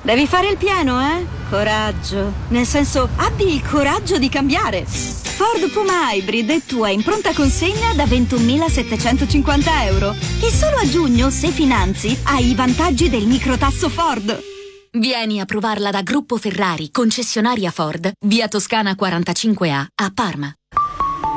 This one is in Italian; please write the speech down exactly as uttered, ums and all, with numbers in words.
Devi fare il pieno, eh? Coraggio. Nel senso, abbi il coraggio di cambiare. Ford Puma Hybrid è tua in pronta consegna da ventunomilasettecentocinquanta euro. E solo a giugno, se finanzi, hai i vantaggi del microtasso Ford. Vieni a provarla da Gruppo Ferrari, concessionaria Ford, via Toscana quarantacinque A, a Parma.